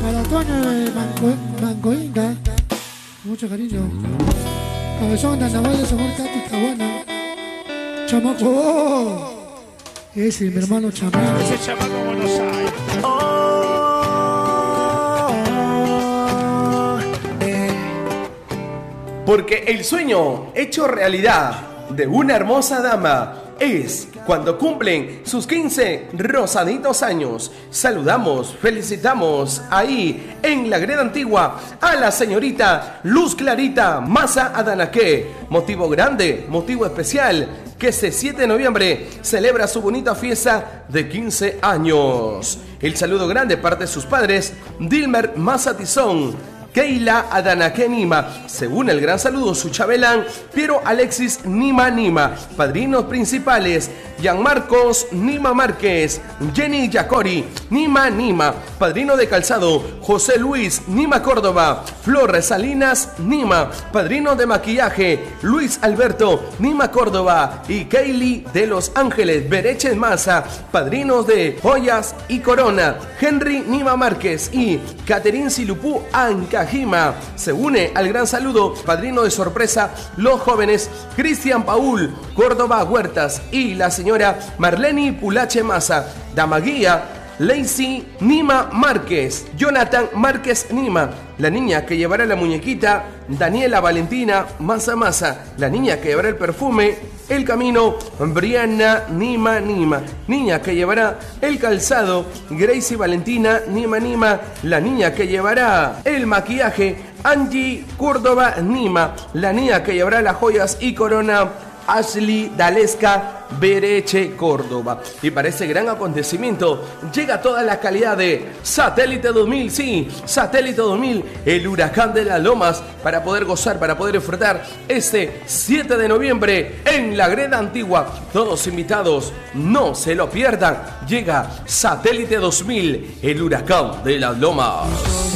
Para Toño de Mancoinga, mucho cariño. Cabezón de Naval de Sabor Tati Cabana. Chamaco. Ese, mi hermano Chamaco. Ese chamaco Buenos Aires. Porque el sueño hecho realidad de una hermosa dama es cuando cumplen sus 15 rosaditos años. Saludamos, felicitamos ahí en la Greda Antigua a la señorita Luz Clarita Maza Adanaque. Motivo grande, motivo especial, que este 7 de noviembre celebra su bonita fiesta de 15 años. El saludo grande parte de sus padres, Dilmer Maza Tizón, Keila Adanaque Nima. Según el gran saludo, su chabelán, Piero Alexis Nima Nima. Padrinos principales, Gianmarcos Nima Márquez, Jenny Yacori Nima Nima. Padrino de calzado, José Luis Nima Córdoba, Flor Salinas Nima. Padrino de maquillaje, Luis Alberto Nima Córdoba y Kaylee de Los Ángeles, Bereche Maza. Padrinos de joyas y corona, Henry Nima Márquez y Caterín Silupú Ancajima. Se une al gran saludo, padrino de sorpresa, los jóvenes Cristian Paul Córdoba Huertas y la señora Marleni Pulache Maza. Dama guía, Lacey Nima Márquez, Jonathan Márquez Nima. La niña que llevará la muñequita, Daniela Valentina Maza Maza. La niña que llevará el perfume, el camino, Brianna Nima Nima. Niña que llevará el calzado, Gracie Valentina Nima Nima. La niña que llevará el maquillaje, Angie Córdoba Nima. La niña que llevará las joyas y corona, Ashley Dalesca Bereche Córdoba. Y para ese gran acontecimiento llega toda la calidad de Satélite 2000, sí, Satélite 2000, el huracán de las lomas, para poder gozar, para poder disfrutar este 7 de noviembre en la Greda Antigua. Todos invitados, no se lo pierdan. Llega Satélite 2000, el huracán de las lomas.